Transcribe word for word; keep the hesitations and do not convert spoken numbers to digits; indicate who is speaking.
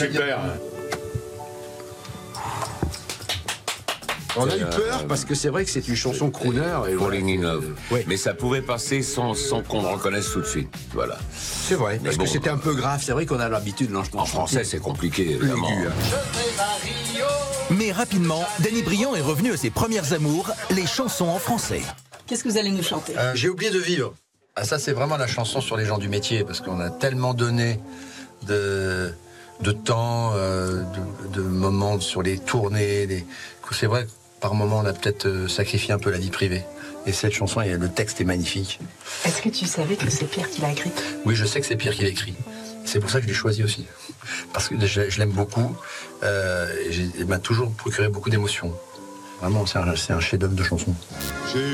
Speaker 1: super.
Speaker 2: On a eu peur parce que c'est vrai que c'est une chanson crooner. Et
Speaker 3: Falling in Love.
Speaker 2: Ouais.
Speaker 3: Mais ça pouvait passer sans, sans qu'on le reconnaisse tout de suite. Voilà.
Speaker 2: C'est vrai, parce
Speaker 3: bon,
Speaker 2: que c'était un peu grave. C'est vrai qu'on a l'habitude de l'entendre
Speaker 3: En français, c'est compliqué,
Speaker 2: plus
Speaker 3: évidemment.
Speaker 2: aigu. Hein.
Speaker 4: Mais rapidement, Danny Briand est revenu à ses premières amours, les chansons en français.
Speaker 5: Qu'est-ce que vous allez nous chanter?
Speaker 6: Euh, J'ai oublié de vivre. Ah, ça, c'est vraiment la chanson sur les gens du métier, parce qu'on a tellement donné de, de temps, euh, de, de moments sur les tournées. Les... C'est vrai que par moments, on a peut-être euh, sacrifié un peu la vie privée. Et cette chanson, et le texte est magnifique.
Speaker 5: Est-ce que tu savais que c'est Pierre qui l'a écrite?
Speaker 6: Oui, je sais que c'est Pierre qui l'a écrit. C'est pour ça que je l'ai choisi aussi. Parce que je, je l'aime beaucoup. Euh, et il m'a toujours procuré beaucoup d'émotions. Vraiment, c'est un, c'est un chef-d'œuvre de chanson.